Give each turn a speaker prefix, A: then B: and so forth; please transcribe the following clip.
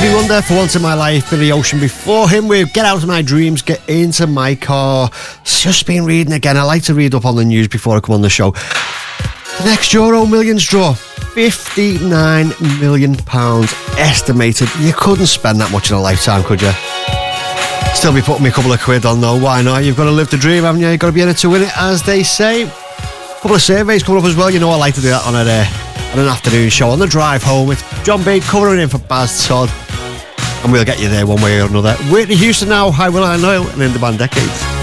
A: Stevie Wonder for Once in My Life, Billy Ocean before him with Get Out of My Dreams, Get Into My Car. It's just been reading again. I like to read up on the news before I come on the show. The next Euro Millions draw, £59 million estimated. You couldn't spend that much in a lifetime, could you? Still be putting me a couple of quid on though, why not? You've got to live the dream, haven't you? You've got to be in it to win it, as they say. A couple of surveys coming up as well. You know I like to do that on an afternoon show. On the drive home, it's John Bade covering in for Baz Todd, and we'll get you there one way or another. Whitney Houston now, How Will I Know, and In the Band Decades.